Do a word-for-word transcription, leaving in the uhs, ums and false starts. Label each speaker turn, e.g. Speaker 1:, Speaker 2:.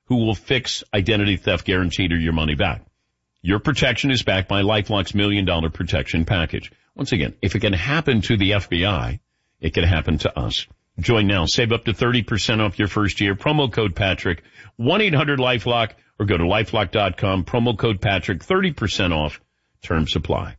Speaker 1: who will fix identity theft guaranteed or your money back. Your protection is backed by LifeLock's million dollar protection package. Once again, if it can happen to the F B I, it can happen to us. Join now. Save up to thirty percent off your first year. Promo code Patrick, one eight hundred LifeLock, or go to LifeLock dot com. Promo code Patrick, thirty percent off. Term supply.